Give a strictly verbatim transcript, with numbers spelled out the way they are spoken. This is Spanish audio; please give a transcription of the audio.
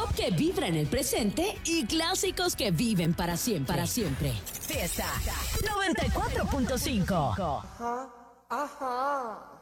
que vibra en el presente y clásicos que viven para siempre. Para siempre. Fiesta noventa y cuatro punto cinco. Ajá, ajá.